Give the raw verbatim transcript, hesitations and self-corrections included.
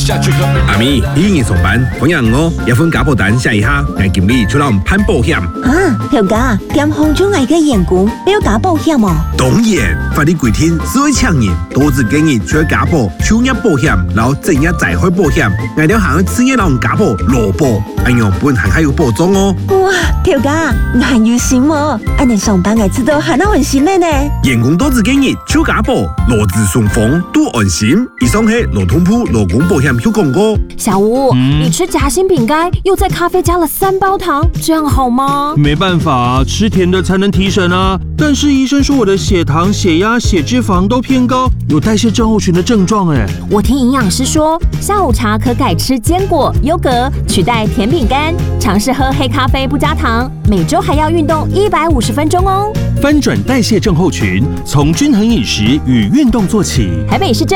阿咪，你已上班，同样我一份家保单写一下，我经理出来攀保险。 啊，条家点红中外嘅员工要加保险哦？ 当然，法律规定，所有强人多自建议除了家保、就业保险，然后正业灾害保险，我哋行去职业人家保、劳保，咁樣本行係有保障哦。 哇，條家難要閃喎！一年上班嘅知道係哪回事咩呢？ 員工多自建議除家保、勞資雙方都安心。以上係勞通部勞工保險有廣告。 小吳，嗯、你吃夾心餅乾，又在咖啡加了三包糖，這樣好嗎？ 沒辦法，吃甜的才能提神啊！但是醫生說我的血糖、血壓、血脂肪都偏高，有代謝症候群的症狀哎。 我聽營養師說，下午茶可改吃堅果、優格，取代甜餅乾，嘗試喝黑咖啡不加糖，每週還要運動一百五十分鐘哦。 翻轉代謝症候群，從均衡飲食與運動做起。 台北市政